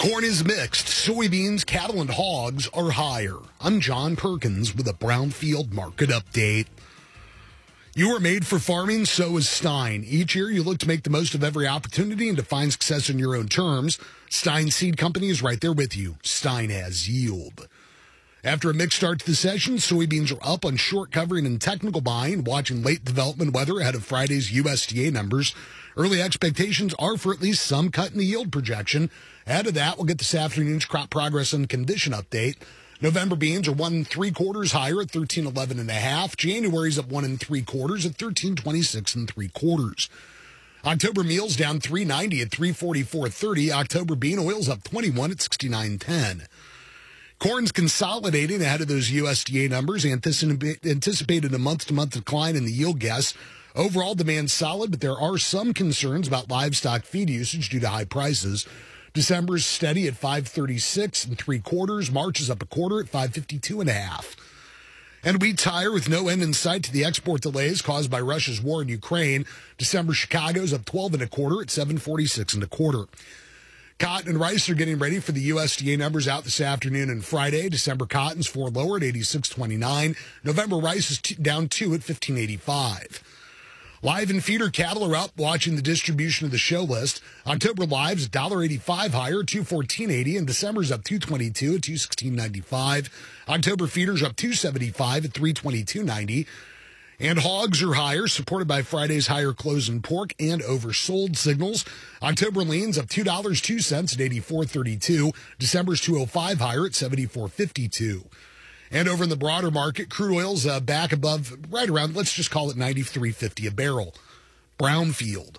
Corn is mixed. Soybeans, cattle, and hogs are higher. I'm John Perkins with a Brownfield market update. You are made for farming, so is Stein. Each year, you look to make the most of every opportunity and to find success in your own terms. Stein Seed Company is right there with you. Stein has yield. After a mixed start to the session, soybeans are up on short covering and technical buying, watching late development weather ahead of Friday's USDA numbers. Early expectations are for at least some cut in the yield projection. Add to that, we'll get this afternoon's crop progress and condition update. November beans are 1 3/4 higher at 13.11 1/2. January's up 1 3/4 at 13.26 3/4. October meals down 3.90 at 3.44.30. October bean oil's up 21 at 69.10. Corn's consolidating ahead of those USDA numbers, anticipated a month-to-month decline in the yield guess. Overall demand solid, but there are some concerns about livestock feed usage due to high prices. December is steady at 5.36 3/4. March is up 1/4 at 5.52 1/2. And wheat's higher with no end in sight to the export delays caused by Russia's war in Ukraine. December Chicago's up 12 1/4 at 7.46 1/4. Cotton and rice are getting ready for the USDA numbers out this afternoon and Friday. December cotton's 4 lower at 86.29. November rice is down 2 at 15.85. Live and feeder cattle are up, watching the distribution of the show list. October lives $1.85 higher, 214.80, and December's up 222 at 216.95. October feeders up 275 at 322.90. And hogs are higher, supported by Friday's higher close in pork and oversold signals. October leans up $2.02 at 84.32. December's 205 higher at 74.52. And over in the broader market, crude oil's back above, right around, let's just call it 93.50 a barrel. Brownfield.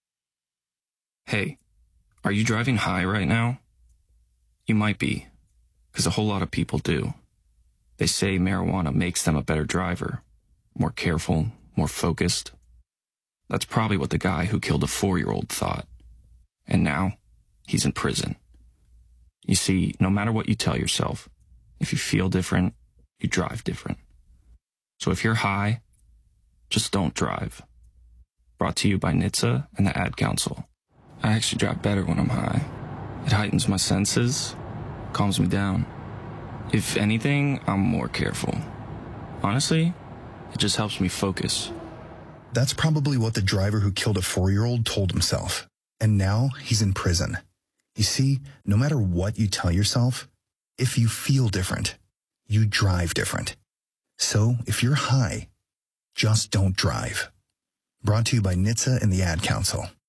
Hey, are you driving high right now? You might be, because a whole lot of people do. They say marijuana makes them a better driver, more careful, more focused. That's probably what the guy who killed a 4-year-old thought. And now, he's in prison. You see, no matter what you tell yourself, if you feel different, you drive different. So if you're high, just don't drive. Brought to you by NHTSA and the Ad Council. I actually drive better when I'm high. It heightens my senses, calms me down. If anything, I'm more careful. Honestly, it just helps me focus. That's probably what the driver who killed a 4-year-old told himself. And now he's in prison. You see, no matter what you tell yourself, if you feel different, you drive different. So if you're high, just don't drive. Brought to you by NHTSA and the Ad Council.